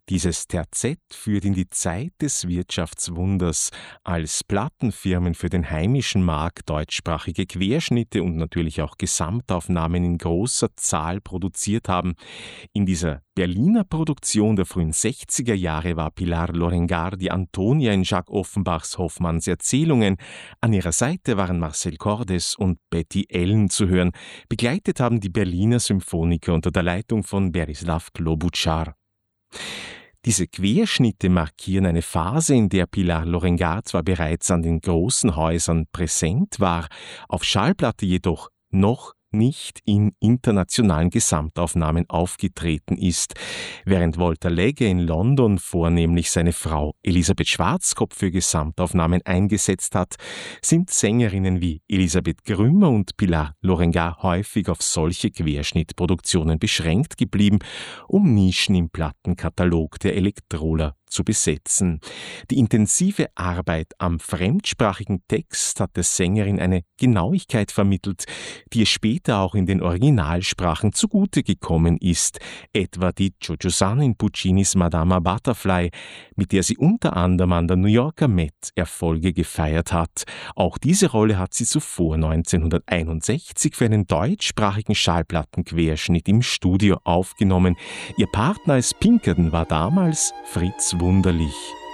Dieses Terzett führt in die Zeit des Wirtschaftswunders, als Plattenfirmen für den heimischen Markt deutschsprachige Querschnitte und natürlich auch Gesamtaufnahmen in großer Zahl produziert haben. In dieser Berliner Produktion der frühen 60er Jahre war Pilar Lorengar die Antonia in Jacques Offenbachs Hoffmanns Erzählungen. An ihrer Seite waren Marcel Cordes und Betty Ellen zu hören. Begleitet haben die Berliner Symphoniker unter der Leitung von Berislav Klobuchar. Diese Querschnitte markieren eine Phase, in der Pilar Lorengar zwar bereits an den großen Häusern präsent war, auf Schallplatte jedoch noch nicht in internationalen Gesamtaufnahmen aufgetreten ist. Während Walter Legge in London vornehmlich seine Frau Elisabeth Schwarzkopf für Gesamtaufnahmen eingesetzt hat, sind Sängerinnen wie Elisabeth Grümmer und Pilar Lorengar häufig auf solche Querschnittproduktionen beschränkt geblieben, um Nischen im Plattenkatalog der Elektroler zu besetzen. Die intensive Arbeit am fremdsprachigen Text hat der Sängerin eine Genauigkeit vermittelt, die es später auch in den Originalsprachen zugute gekommen ist, etwa die Jojo-san in Puccinis Madama Butterfly, mit der sie unter anderem an der New Yorker Met Erfolge gefeiert hat. Auch diese Rolle hat sie zuvor 1961 für einen deutschsprachigen Schallplattenquerschnitt im Studio aufgenommen. Ihr Partner als Pinkerton war damals Fritz Wunderlich.